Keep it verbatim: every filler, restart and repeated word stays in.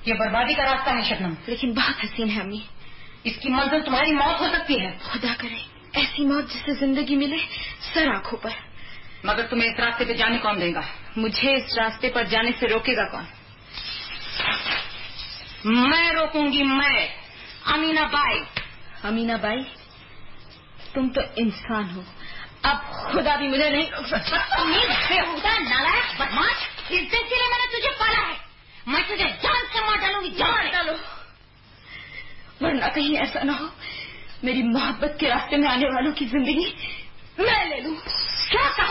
ये बर्बादी का रास्ता है शबनम। लेकिन बहुत हसीन है अम्मी। इसकी मंजिल तुम्हारी मौत हो सकती है। खुदा करे ऐसी मौत जिससे जिंदगी मिले सर आंखों पर। मगर तुम्हें इस रास्ते पे जाने कौन देगा? मुझे इस रास्ते पर जाने से रोकेगा कौन? मैं रोकूंगी, मैं अमीना बाई। अमीना बाई, तुम तो इंसान हो, अब खुदा भी मुझे नहीं रोक सकता। बेहुदा नालायक बदमाश, इज्जत के लिए मैंने तुझे पाला है। मैं तुझे जान से मार डालूंगी। जान डालो, वरना कहीं ऐसा ना हो मेरी मोहब्बत के रास्ते में आने वालों की जिंदगी मैं ले लूं। क्या कहा?